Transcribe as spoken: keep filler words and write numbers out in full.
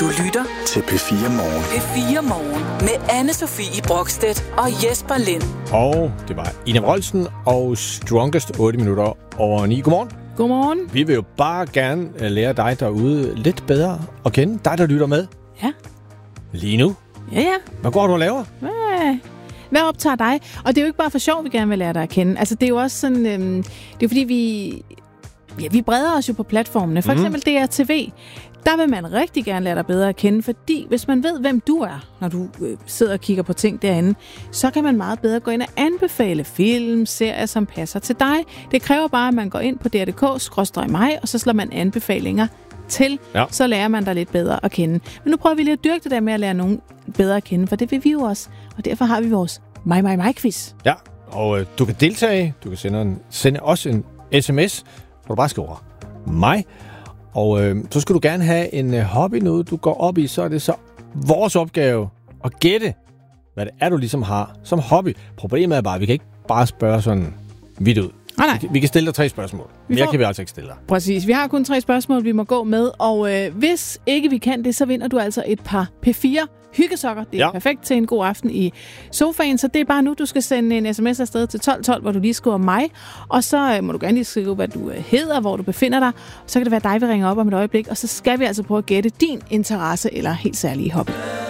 Du lytter til P fire Morgen. P fire Morgen med Anne-Sophie Brokstedt og Jesper Lind. Og det var Ina Wroldsen og Strongest otte minutter over ni. Godmorgen. Godmorgen. Vi vil jo bare gerne lære dig derude lidt bedre at kende. Dig, der lytter med. Ja. Lige nu. Ja, ja. Hvad går du og laver? Hvad, hvad optager dig? Og det er jo ikke bare for sjov, vi gerne vil lære dig at kende. Altså, det er jo også sådan... Øhm, det er jo fordi, vi... Ja, vi breder os jo på platformene. For mm. eksempel D R T V. Der vil man rigtig gerne lære dig bedre at kende, fordi hvis man ved, hvem du er, når du øh, sidder og kigger på ting derinde, så kan man meget bedre gå ind og anbefale film, serier, som passer til dig. Det kræver bare, at man går ind på D R punktum d k skråstreg mig, og så slår man anbefalinger til. Ja. Så lærer man dig lidt bedre at kende. Men nu prøver vi lige at dyrke det der med at lære nogen bedre at kende, for det vil vi jo også. Og derfor har vi vores mig, mig, mig quiz. Ja, og øh, du kan deltage. Du kan sende, en, sende også en sms, hvor du bare skriver mig. Og øh, så skal du gerne have en øh, hobby, noget du går op i, så er det så vores opgave at gætte, hvad det er, du ligesom har som hobby. Problemet er bare, at vi kan ikke bare spørge sådan vidt ud. Ah, nej. Vi, vi kan stille dig tre spørgsmål. Vi Mere får... kan vi altså ikke stille dig. Præcis. Vi har kun tre spørgsmål, vi må gå med. Og øh, hvis ikke vi kan det, så vinder du altså et par P fire hyggesokker. Det er ja. perfekt til en god aften i sofaen. Så det er bare nu, du skal sende en sms afsted til tolv tolv, hvor du lige skriver mig. Og så øh, må du gerne lige skrive, hvad du øh, hedder, hvor du befinder dig. Så kan det være dig, vi ringer op om et øjeblik. Og så skal vi altså prøve at gætte din interesse eller helt særlige hobby.